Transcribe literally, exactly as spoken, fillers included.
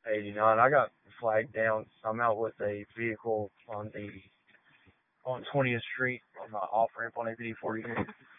eighty-nine. I got flagged down. I'm out with a vehicle on the on twentieth Street on the off ramp on A P D forty.